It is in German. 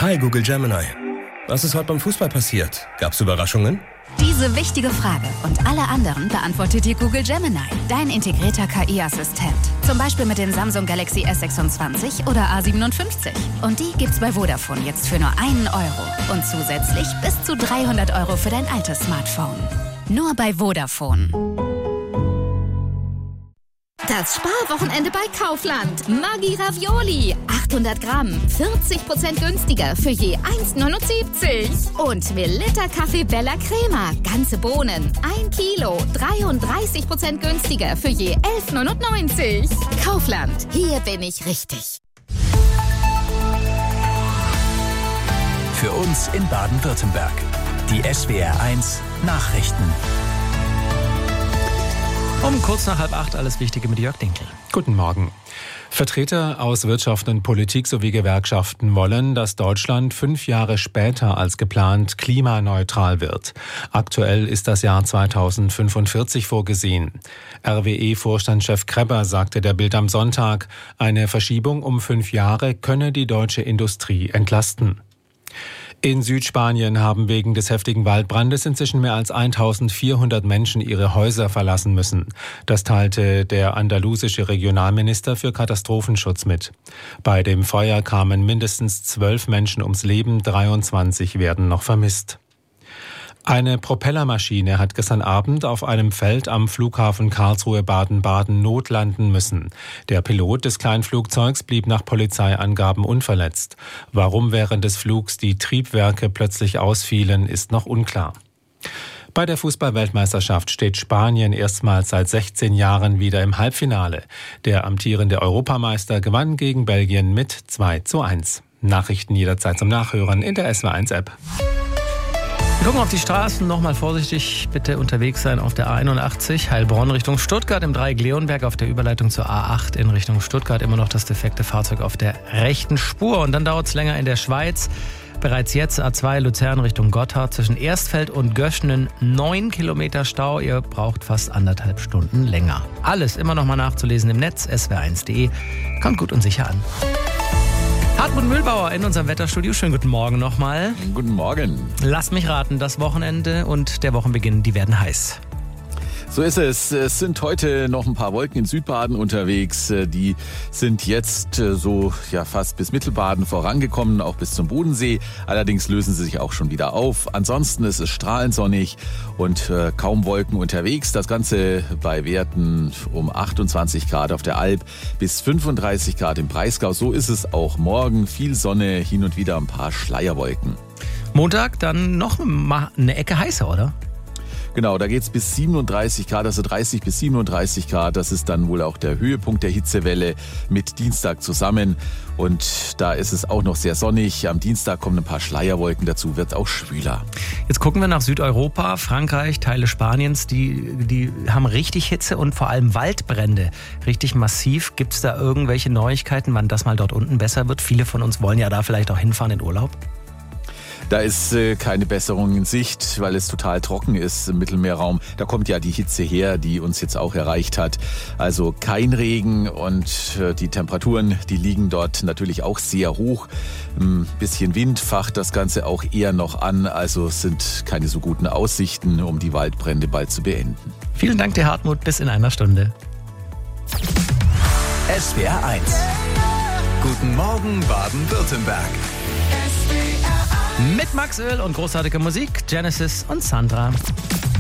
Hi Google Gemini. Was ist heute beim Fußball passiert? Gab's Überraschungen? Diese wichtige Frage und alle anderen beantwortet dir Google Gemini, dein integrierter KI-Assistent. Zum Beispiel mit den Samsung Galaxy S26 oder A57. Und die gibt's bei Vodafone jetzt für nur 1 Euro. Und zusätzlich bis zu 300 Euro für dein altes Smartphone. Nur bei Vodafone. Das Sparwochenende bei Kaufland. Maggi Ravioli. 800 Gramm. 40% günstiger für je 1,79. Und Melitta Kaffee Bella Crema. Ganze Bohnen. 1 Kilo. 33% günstiger für je 11,99. Kaufland. Hier bin ich richtig. Für uns in Baden-Württemberg. Die SWR1 Nachrichten. Um kurz nach 7:30 alles Wichtige mit Jörg Dinkel. Guten Morgen. Vertreter aus Wirtschaft und Politik sowie Gewerkschaften wollen, dass Deutschland 5 Jahre später als geplant klimaneutral wird. Aktuell ist das Jahr 2045 vorgesehen. RWE-Vorstandschef Krebber sagte der Bild am Sonntag, eine Verschiebung um 5 Jahre könne die deutsche Industrie entlasten. In Südspanien haben wegen des heftigen Waldbrandes inzwischen mehr als 1400 Menschen ihre Häuser verlassen müssen. Das teilte der andalusische Regionalminister für Katastrophenschutz mit. Bei dem Feuer kamen mindestens 12 Menschen ums Leben, 23 werden noch vermisst. Eine Propellermaschine hat gestern Abend auf einem Feld am Flughafen Karlsruhe-Baden-Baden notlanden müssen. Der Pilot des Kleinflugzeugs blieb nach Polizeiangaben unverletzt. Warum während des Flugs die Triebwerke plötzlich ausfielen, ist noch unklar. Bei der Fußball-Weltmeisterschaft steht Spanien erstmals seit 16 Jahren wieder im Halbfinale. Der amtierende Europameister gewann gegen Belgien mit 2:1. Nachrichten jederzeit zum Nachhören in der SWR1-App. Wir gucken auf die Straßen, nochmal vorsichtig bitte unterwegs sein auf der A81 Heilbronn Richtung Stuttgart im Dreieck Leonberg auf der Überleitung zur A8 in Richtung Stuttgart immer noch das defekte Fahrzeug auf der rechten Spur und dann dauert es länger in der Schweiz. Bereits jetzt A2 Luzern Richtung Gotthard zwischen Erstfeld und Göschenen 9 Kilometer Stau. Ihr braucht fast 1,5 Stunden länger. Alles immer noch mal nachzulesen im Netz swr1.de. Kommt gut und sicher an. Hartmut Mühlbauer in unserem Wetterstudio. Schönen guten Morgen nochmal. Guten Morgen. Lasst mich raten, das Wochenende und der Wochenbeginn, die werden heiß. So ist es. Es sind heute noch ein paar Wolken in Südbaden unterwegs. Die sind jetzt fast bis Mittelbaden vorangekommen, auch bis zum Bodensee. Allerdings lösen sie sich auch schon wieder auf. Ansonsten ist es strahlend sonnig und kaum Wolken unterwegs. Das Ganze bei Werten um 28 Grad auf der Alp bis 35 Grad im Breisgau. So ist es auch morgen. Viel Sonne, hin und wieder ein paar Schleierwolken. Montag dann noch mal eine Ecke heißer, oder? Genau, da geht's bis 37 Grad, also 30 bis 37 Grad. Das ist dann wohl auch der Höhepunkt der Hitzewelle mit Dienstag zusammen. Und da ist es auch noch sehr sonnig. Am Dienstag kommen ein paar Schleierwolken dazu, wird auch schwüler. Jetzt gucken wir nach Südeuropa, Frankreich, Teile Spaniens. Die haben richtig Hitze und vor allem Waldbrände. Richtig massiv. Gibt's da irgendwelche Neuigkeiten, wann das mal dort unten besser wird? Viele von uns wollen ja da vielleicht auch hinfahren in Urlaub. Da ist keine Besserung in Sicht, weil es total trocken ist im Mittelmeerraum. Da kommt ja die Hitze her, die uns jetzt auch erreicht hat. Also kein Regen und die Temperaturen, die liegen dort natürlich auch sehr hoch. Ein bisschen Wind facht das Ganze auch eher noch an. Also es sind keine so guten Aussichten, um die Waldbrände bald zu beenden. Vielen Dank dir, Hartmut. Bis in einer Stunde. SWR1. Guten Morgen Baden-Württemberg. Mit Max Öl und großartiger Musik, Genesis und Sandra.